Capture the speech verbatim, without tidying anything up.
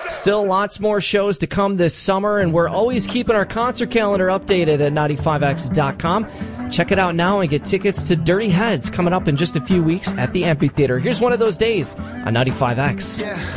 Still lots more shows to come this summer, and we're always keeping our concert calendar updated at ninety-five x dot com. Check it out now and get tickets to Dirty Heads coming up in just a few weeks at the Amphitheater. Here's one of those days on ninety-five X. Yeah.